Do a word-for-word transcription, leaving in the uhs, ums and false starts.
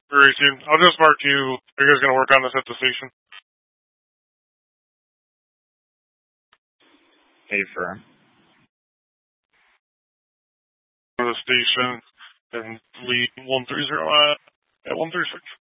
Very soon. I'll just mark you. Are you guys going to work on this at the station? A firm. For the station and lead one three zero at one three six.